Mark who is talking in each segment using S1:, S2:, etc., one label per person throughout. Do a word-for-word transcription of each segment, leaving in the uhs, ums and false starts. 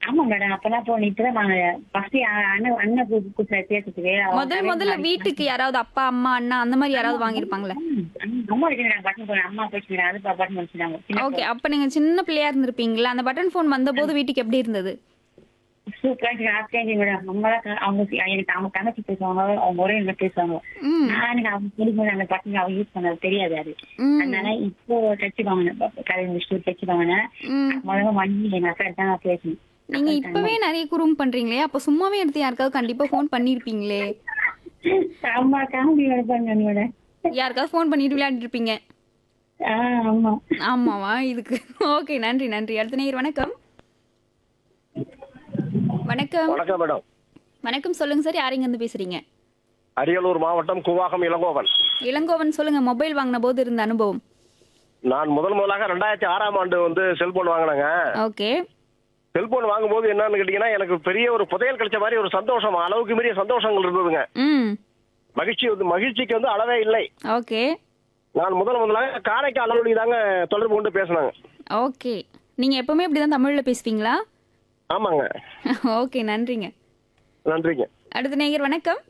S1: ஆமா மேடம். அப்பதான் போனேன். இப்பதான் நாங்க ஃபர்ஸ்ட் அண்ணன் அண்ணன் கூ- கூப்பிட்ட பேசுறதுக்கு அவங்க
S2: முதல்
S1: கடையில
S2: முதல்ல
S1: வாங்கி-
S2: வீட்டுக்கு யாராவது அப்பா, அம்மா, அண்ணா அந்த மாரி யாராவது வாங்கியிருப்பாங்கல்ல?
S1: ம், அம்மா வைக்கிறாங்க பட்டன் போன். அம்மா போச்சுக்கிறாங்க. அது பட்டன் வச்சுட்டாங்க. சின்ன
S2: ஓகே. அப்ப நீங்க சின்ன பிள்ளையா இருந்திருப்பீங்கல்ல. அந்த பட்டன் ஃபோன் வந்தபோது வீட்டுக்கு எப்படி இருந்தது?
S1: சூப்பரா இருக்கு. ஹாப்பியா இருக்கு மேடம். ரொம்ப தான் அவங்க சி- எனக்கு அவங்க தங்கச்சி பேசுவாங்க. அவங்க ஒரே என்ன பேசுவாங்க.
S2: ம்.
S1: நான் எனக்கு அவங்க கொடுக்கும்போது அந்த பட்டன் அவங்க யூஸ் பண்ணது தெரியாது அது.
S2: ம்.
S1: அதனால இப்போ தச்சு வாங்கினேன். கடையில் முடிச்சுட்டு தச்சு வாங்கினேன்.
S2: ம்.
S1: முதல்ல வாங்கி எங்க அக்கா தான் நான் பேசணும்.
S2: நீங்க இப்பவே நிறைய குறும்பு பண்றீங்களே, அப்ப சும்மாவே எடுத்து யாருக்காவது கண்டிப்பா ஃபோன் பண்ணிருப்பீங்களே.
S1: அம்மா காமெடி எடுப்பாங்க என்னோட.
S2: யாருக்காவது ஃபோன் பண்ணிட்டு விளையாடிட்டு இருப்பீங்க.
S1: ஆஹ் ஆமா.
S2: ஆமாவா? இதுக்கு ஓகே. நன்றி நன்றி. அடுத்த நேயர் வணக்கம். வணக்கம்.
S3: வணக்கம் மேடம்.
S2: வணக்கம் சொல்லுங்க சார். யார் இங்க இருந்து பேசுறீங்க?
S3: அரியலூர் மாவட்டம் கூவாகம் இளங்கோவன்.
S2: இளங்கோவன் சொல்லுங்க. மொபைல் வாங்கின போது இருந்த அனுபவம்.
S3: நான் முதல் முதலாக ரெண்டாயிரத்தி ஆறாம் ஆண்டு வந்து செல்போன் வாங்கினேங்க.
S2: ஓகே.
S3: செல்போன் வாங்கும்போது என்னன்னு கேட்டீங்கன்னா எனக்கு பெரிய ஒரு புதையல் கிடைச்ச மாதிரி ஒரு சந்தோஷம், அளவுக்கு மீறிய சந்தோஷங்கள் இருந்ததுங்க.
S2: ம்.
S3: மகிழ்ச்சி வந்து மகிழ்ச்சிக்கு வந்து அளவே இல்லை.
S2: ஓகே.
S3: நான் முதல் முதலாக காரைக்கால் அளவலி தாங்க தொடர்பு கொண்டு பேசினாங்க.
S2: ஓகே. நீங்க எப்பவுமே இப்படிதான் தமிழ்ல பேசுவீங்களா?
S3: ஆமாங்க.
S2: ஓகே. நன்றிங்க.
S3: நன்றிங்க.
S2: அடுத்த நேயர் வணக்கம்.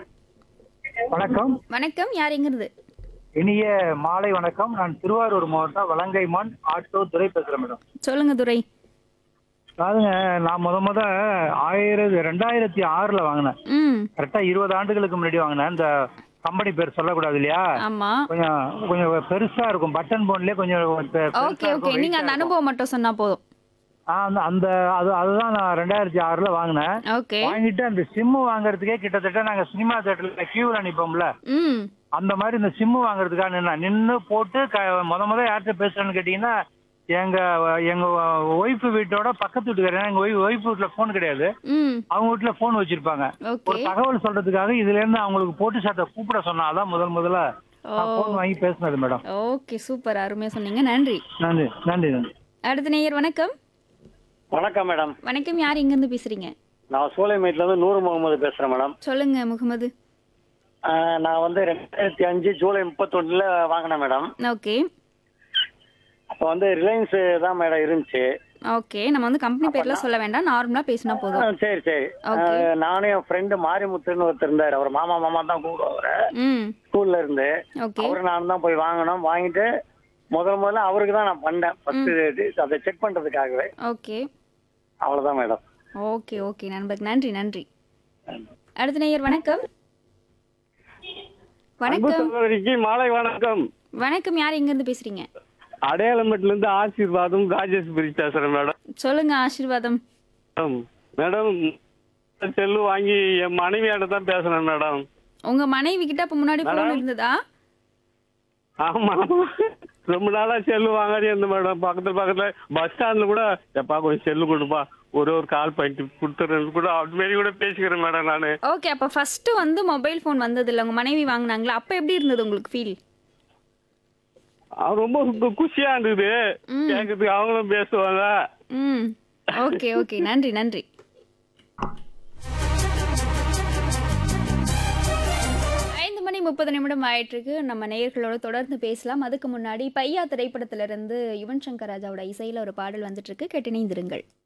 S4: வணக்கம்.
S2: வணக்கம். யார் எங்க இருந்து?
S4: இனிய மாலை வணக்கம். நான் திருவாரூர் மாவட்டம் வலங்கைமான் ஆட்டோ துரை பேசுறேன் மேடம்.
S2: சொல்லுங்க துரை.
S4: அதாவதுங்க, நான் முத முத ஆயிரத்தி ரெண்டாயிரத்தி ஆறுல வாங்கினேன்.
S2: ம்.
S4: கரெக்டா இருபது ஆண்டுகளுக்கு முன்னாடி வாங்கினேன். இந்த கம்பெனி பேர் சொல்லக்கூடாது இல்லையா?
S2: ஆமா.
S4: கொஞ்சம் கொஞ்சம் பெருசா இருக்கும். பட்டன் போன்லயே கொஞ்சம் பெ- பெருசா
S2: ஓகே ஓகே.
S4: இருக்கும்,
S2: நீங்க
S4: weight-ஆ
S2: அந்த
S4: இருக்கும்.
S2: அனுபவம் மட்டும் சொன்னா போதும்.
S4: ஆ, அந்த அந்த அது அதுதான் நான் ரெண்டாயிரத்தி ஆறுல வாங்கினேன்.
S2: ஓகே.
S4: வாங்கிட்டு அந்த சிம்மு வாங்குறதுக்கே கிட்டத்தட்ட நாங்க சினிமா தேட்டர்ல கியூல நிப்போம்ல,
S2: ம்.
S4: அந்த மாதிரி இந்த சிம்மு வாங்குறதுக்காக நின்று நின்று போட்டு க- முத முத யார்கிட்ட பேசுறேன்னு கேட்டீங்கன்னா, எங்க எங்க ஒய்ஃப் வீட்டோட பக்கத்து வீட்டுக்காரங்க. எங்க ஒய்ஃப் வீட்டுல போன் கிடையாது,
S2: ம்.
S4: அவங்க வீட்டுல போன் வச்சிருப்பாங்க. ஒரு
S2: ஓகே.
S4: தகவல் சொல்றதுக்காக இதுல இருந்து அவங்களுக்கு போட்டு சாத்த கூப்பிட சொன்னா அதான் முதல் முதல்ல நான் போன் வாங்கி பேசினது மேடம்.
S2: ஓகே. சூப்பர். அருமையா சொன்னீங்க. நன்றி.
S4: நன்றி நன்றி நன்றி.
S2: அடுத்த நேயர் வணக்கம்.
S5: வணக்கம் மேடம்.
S2: வணக்கம். யார் எங்க இருந்து பேசுறீங்க?
S5: நான் சூளைமேட்ல இருந்து நூறு முகமது பேசுறேன் மேடம்.
S2: சொல்லுங்க முகமது.
S5: ஆஹ் நான் வந்து ரெண்டாயிரத்தி அஞ்சு ஜூலை முப்பத்தொன்னுல வாங்கினேன் மேடம்.
S2: ஓகே.
S5: அப்ப வந்து ரிலையன்ஸ் தான் மேடம் இருந்துச்சு.
S2: ஓகே. நம்ம வந்து கம்பெனி பேர்லாம் சொல்ல வேண்டாம். நார்மலா பேசினா
S5: ஆ,
S2: போதும்.
S5: சரி சரி.
S2: Okay.
S5: ஆஹ் நானும் என் ஃப்ரெண்டு மாரிமுத்துன்னு ஒருத்தர் இருந்தாரு. அவர் மாமா மாமா தான் கூப்பிடுவாரு
S2: ம்.
S5: ஸ்கூல்ல இருந்து.
S2: ஓகே.
S5: அவரு நானும் தான் போய் வாங்கினோம். வாங்கிட்டு முதல் முதல்ல அவருக்கு தான் நான் பண்ணேன் ஃபர்ஸ்ட் அதை செக் பண்றதுக்காகவே.
S2: ஓகே.
S5: அவ்வளவுதான் மேடம்.
S2: ஓகே ஓகே நண்பர். நன்றி நன்றி. அடுத்த நேயர் வணக்கம். வணக்கம்.
S3: சகோதரிக்கு மாலை வணக்கம்.
S2: வணக்கம். யார் எங்க இருந்து பேசுறீங்க?
S3: அடையாளமேட்ல இருந்து ஆசீர்வாதம் ராஜேஸ்வரி பேசுறேன் மேடம்.
S2: சொல்லுங்க ஆசீர்வாதம்.
S3: மேடம் செல்லு வாங்கி என் மனைவியாட தான் பேசுறேன் மேடம்.
S2: உங்க மனைவி கிட்ட அப்ப முன்னாடி போன் இருந்ததா?
S3: ஆமா, ரொம்ப நாளா செல்லு வாங்காதே இருந்த மேடம். பக்கத்துல பக்கத்துல பஸ் ஸ்டாண்ட்ல கூட எப்பா கொஞ்சம் செல்லு கொடுப்பா, ஒரு ஒரு கால் பண்ணிட்டு கொடுத்துறேன்னு கூட அது மாரி கூட பேசிக்கிறேன் மேடம் நானு.
S2: ஓகே. அப்ப ஃபர்ஸ்ட் வந்து மொபைல் போன் வந்தது இல்ல, உங்க மனைவி வாங்குனாங்களா? அப்ப எப்படி இருந்தது உங்களுக்கு ஃபீல்?
S3: அது ரொம்ப கு- குஷியா இருந்தது
S2: ம்.
S3: கேட்கறதுக்கு. அவங்களும் பேசுவாங்க.
S2: ம். Okay okay. நன்றி நன்றி. ஐந்து மணி முப்பது நிமிடம் ஆயிட்டு இருக்கு. நம்ம நேயர்களோட தொடர்ந்து பேசலாம். அதுக்கு முன்னாடி பையா திரைப்படத்திலிருந்து யுவன் சங்கர் ராஜாவோட இசையில ஒரு பாடல் வந்துட்டு இருக்கு. கேட்டு இணைந்திருங்கள்.